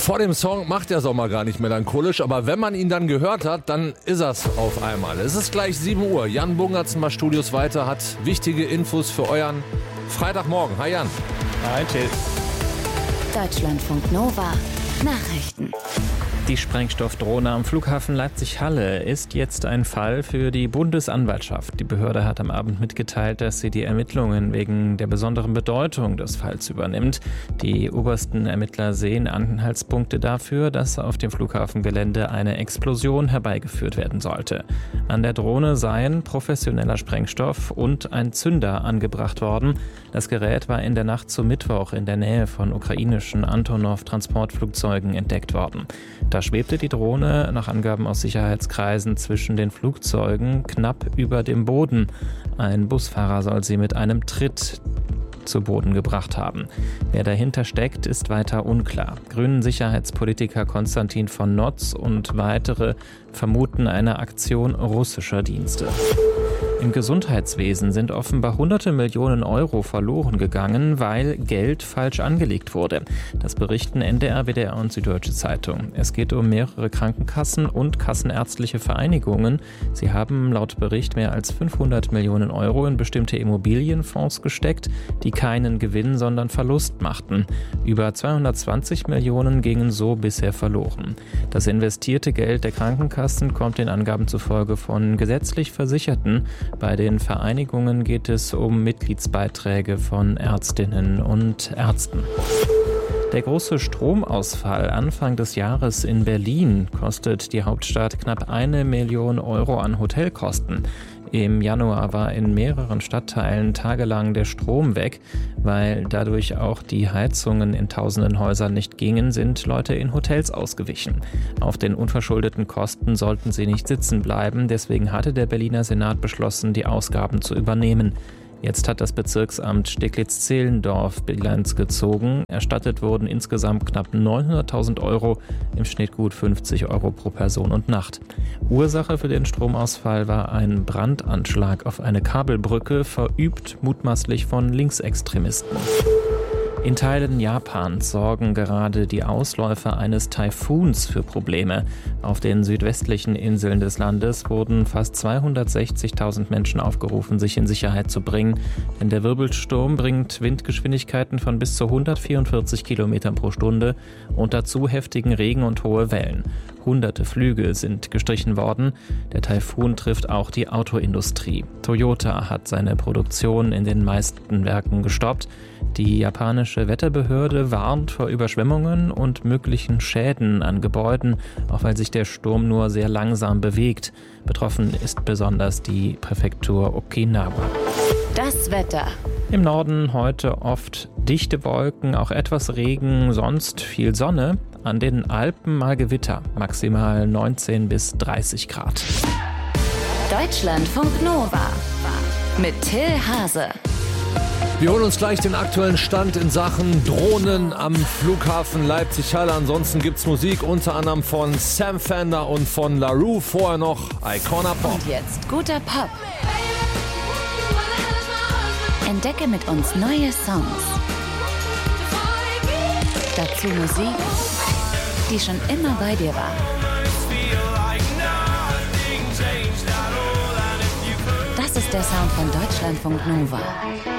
Vor dem Song macht der Sommer gar nicht melancholisch, aber wenn man ihn dann gehört hat, dann ist er's auf einmal. Es ist gleich 7 Uhr. Jan Bungertzen bei Studios Weiter hat wichtige Infos für euren Freitagmorgen. Hi Jan. Hi Till. Deutschlandfunk Nova Nachrichten. Die Sprengstoffdrohne am Flughafen Leipzig-Halle ist jetzt ein Fall für die Bundesanwaltschaft. Die Behörde hat am Abend mitgeteilt, dass sie die Ermittlungen wegen der besonderen Bedeutung des Falls übernimmt. Die obersten Ermittler sehen Anhaltspunkte dafür, dass auf dem Flughafengelände eine Explosion herbeigeführt werden sollte. An der Drohne seien professioneller Sprengstoff und ein Zünder angebracht worden. Das Gerät war in der Nacht zum Mittwoch in der Nähe von ukrainischen Antonov-Transportflugzeugen entdeckt worden. Da schwebte die Drohne nach Angaben aus Sicherheitskreisen zwischen den Flugzeugen knapp über dem Boden. Ein Busfahrer soll sie mit einem Tritt zu Boden gebracht haben. Wer dahinter steckt, ist weiter unklar. Grünen Sicherheitspolitiker Konstantin von Notz und weitere vermuten eine Aktion russischer Dienste. Im Gesundheitswesen sind offenbar hunderte Millionen Euro verloren gegangen, weil Geld falsch angelegt wurde. Das berichten NDR, WDR und Süddeutsche Zeitung. Es geht um mehrere Krankenkassen und kassenärztliche Vereinigungen. Sie haben laut Bericht mehr als 500 Millionen Euro in bestimmte Immobilienfonds gesteckt, die keinen Gewinn, sondern Verlust machten. Über 220 Millionen gingen so bisher verloren. Das investierte Geld der Krankenkassen kommt den Angaben zufolge von gesetzlich Versicherten. Bei den Vereinigungen geht es um Mitgliedsbeiträge von Ärztinnen und Ärzten. Der große Stromausfall Anfang des Jahres in Berlin kostet die Hauptstadt knapp 1 Million Euro an Hotelkosten. Im Januar war in mehreren Stadtteilen tagelang der Strom weg. Weil dadurch auch die Heizungen in tausenden Häusern nicht gingen, sind Leute in Hotels ausgewichen. Auf den unverschuldeten Kosten sollten sie nicht sitzen bleiben. Deswegen hatte der Berliner Senat beschlossen, die Ausgaben zu übernehmen. Jetzt hat das Bezirksamt Steglitz-Zehlendorf Bilanz gezogen. Erstattet wurden insgesamt knapp 900.000 Euro, im Schnitt gut 50 Euro pro Person und Nacht. Ursache für den Stromausfall war ein Brandanschlag auf eine Kabelbrücke, verübt mutmaßlich von Linksextremisten. In Teilen Japans sorgen gerade die Ausläufer eines Taifuns für Probleme. Auf den südwestlichen Inseln des Landes wurden fast 260.000 Menschen aufgerufen, sich in Sicherheit zu bringen. Denn der Wirbelsturm bringt Windgeschwindigkeiten von bis zu 144 Kilometern pro Stunde und dazu heftigen Regen und hohe Wellen. Hunderte Flüge sind gestrichen worden. Der Taifun trifft auch die Autoindustrie. Toyota hat seine Produktion in den meisten Werken gestoppt. Die japanische Wetterbehörde warnt vor Überschwemmungen und möglichen Schäden an Gebäuden, auch weil sich der Sturm nur sehr langsam bewegt. Betroffen ist besonders die Präfektur Okinawa. Das Wetter. Im Norden heute oft dichte Wolken, auch etwas Regen, sonst viel Sonne. An den Alpen mal Gewitter, maximal 19 bis 30 Grad. Deutschlandfunk Nova mit Till Hase. Wir holen uns gleich den aktuellen Stand in Sachen Drohnen am Flughafen Leipzig-Halle. Ansonsten gibt's Musik unter anderem von Sam Fender und von La Rue. Vorher noch Icona Pop. Und jetzt guter Pop. Entdecke mit uns neue Songs. Dazu Musik, die schon immer bei dir war. Das ist der Sound von Deutschlandfunk Nova.